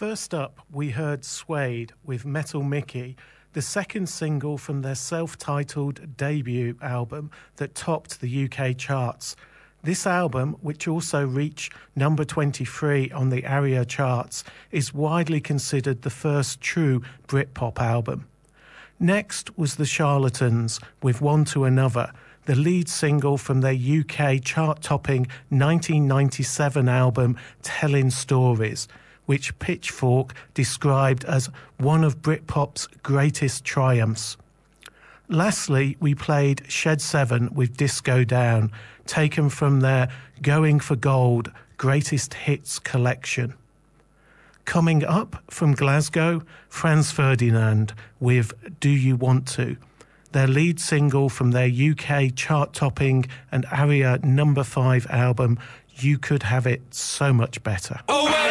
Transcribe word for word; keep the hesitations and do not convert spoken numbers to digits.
First up, we heard Suede with Metal Mickey, the second single from their self-titled debut album that topped the U K charts. This album, which also reached number twenty-three on the ARIA charts, is widely considered the first true Britpop album. Next was The Charlatans with One to Another, the lead single from their U K chart-topping nineteen ninety-seven album Telling Stories, which Pitchfork described as one of Britpop's greatest triumphs. Lastly, we played Shed seven with Disco Down, taken from their Going for Gold Greatest Hits collection. Coming up from Glasgow, Franz Ferdinand with Do You Want To, their lead single from their U K chart-topping and ARIA number five album You Could Have It So Much Better. Oh, well.